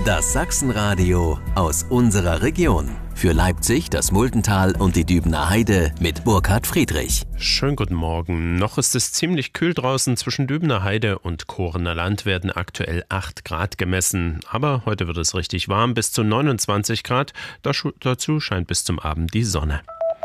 Das Sachsenradio aus unserer Region. Für Leipzig, das Muldental und die Dübener Heide mit Burkhard Friedrich. Schönen guten Morgen. Noch ist es ziemlich kühl draußen. Zwischen Dübener Heide und Korener Land werden aktuell 8 Grad gemessen. Aber heute wird es richtig warm, bis zu 29 Grad. Dazu scheint bis zum Abend die Sonne.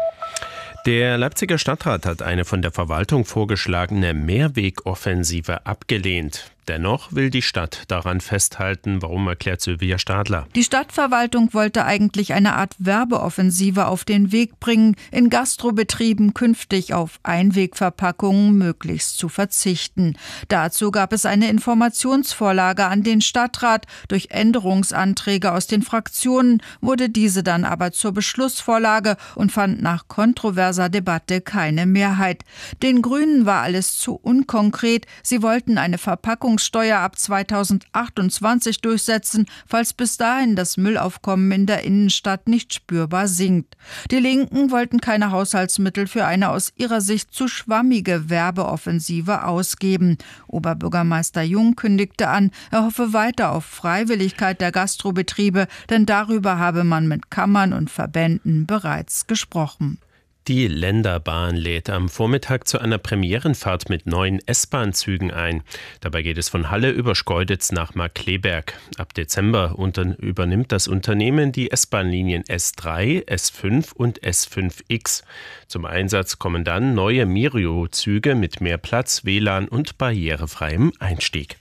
Der Leipziger Stadtrat hat eine von der Verwaltung vorgeschlagene Mehrwegoffensive abgelehnt. Dennoch will die Stadt daran festhalten. Warum, erklärt Sylvia Stadler. Die Stadtverwaltung wollte eigentlich eine Art Werbeoffensive auf den Weg bringen, in Gastrobetrieben künftig auf Einwegverpackungen möglichst zu verzichten. Dazu gab es eine Informationsvorlage an den Stadtrat. Durch Änderungsanträge aus den Fraktionen wurde diese dann aber zur Beschlussvorlage und fand nach kontroverser Debatte keine Mehrheit. Den Grünen war alles zu unkonkret. Sie wollten eine Verpackungssteuer ab 2028 durchsetzen, falls bis dahin das Müllaufkommen in der Innenstadt nicht spürbar sinkt. Die Linken wollten keine Haushaltsmittel für eine aus ihrer Sicht zu schwammige Werbeoffensive ausgeben. Oberbürgermeister Jung kündigte an, er hoffe weiter auf Freiwilligkeit der Gastrobetriebe, denn darüber habe man mit Kammern und Verbänden bereits gesprochen. Die Länderbahn lädt am Vormittag zu einer Premierenfahrt mit 9 S-Bahn-Zügen ein. Dabei geht es von Halle über Schkeuditz nach Markkleeberg. Ab Dezember übernimmt das Unternehmen die S-Bahn-Linien S3, S5 und S5X. Zum Einsatz kommen dann neue Mirio-Züge mit mehr Platz, WLAN und barrierefreiem Einstieg.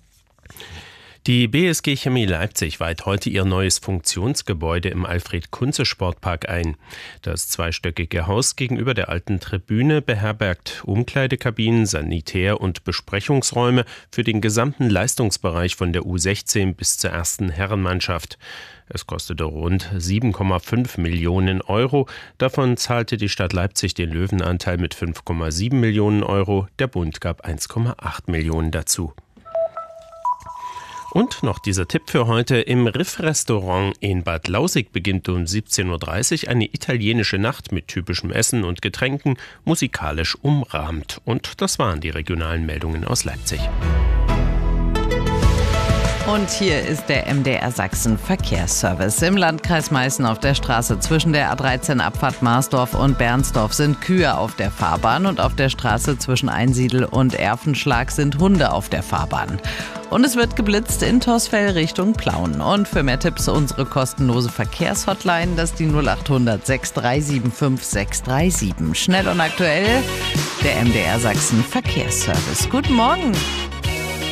Die BSG Chemie Leipzig weiht heute ihr neues Funktionsgebäude im Alfred-Kunze-Sportpark ein. Das zweistöckige Haus gegenüber der alten Tribüne beherbergt Umkleidekabinen, Sanitär- und Besprechungsräume für den gesamten Leistungsbereich von der U16 bis zur ersten Herrenmannschaft. Es kostete rund 7,5 Millionen Euro. Davon zahlte die Stadt Leipzig den Löwenanteil mit 5,7 Millionen Euro. Der Bund gab 1,8 Millionen dazu. Und noch dieser Tipp für heute. Im Riff-Restaurant in Bad Lausick beginnt um 17.30 Uhr eine italienische Nacht mit typischem Essen und Getränken, musikalisch umrahmt. Und das waren die regionalen Meldungen aus Leipzig. Und hier ist der MDR Sachsen Verkehrsservice. Im Landkreis Meißen auf der Straße zwischen der A13 Abfahrt Marsdorf und Bernsdorf sind Kühe auf der Fahrbahn und auf der Straße zwischen Einsiedel und Erfenschlag sind Hunde auf der Fahrbahn. Und es wird geblitzt in Tosfell Richtung Plauen. Und für mehr Tipps unsere kostenlose Verkehrshotline, das ist die 0800 6375 637. Schnell und aktuell, der MDR Sachsen Verkehrsservice. Guten Morgen.